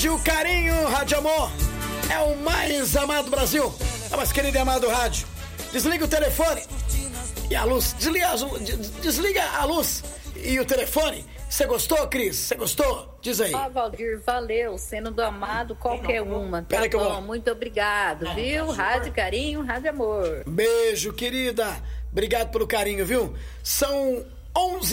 Rádio Carinho, Rádio Amor. É o mais amado do Brasil. É o mais querido e amado rádio. Desliga o telefone e a luz. Desliga a luz e o telefone. Você gostou, Cris? Você gostou? Diz aí. Valdir, valeu. Sendo do amado, qualquer uma. Tá bom, muito obrigado, viu? Rádio Carinho, Rádio Amor. Beijo, querida. Obrigado pelo carinho, viu? São 11